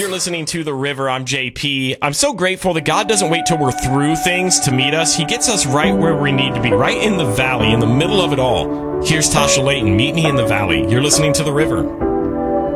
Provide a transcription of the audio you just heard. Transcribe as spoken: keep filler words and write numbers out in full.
You're listening to The River. I'm J P. I'm so grateful that God doesn't wait till we're through things to meet us. He gets us right where we need to be, right in the valley, in the middle of it all. Here's Tasha Layton. Meet me in the valley. You're listening to The River.